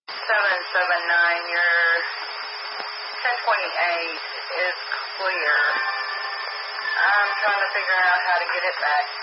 779, your 1028 is clear. I'm trying to figure out how to get it back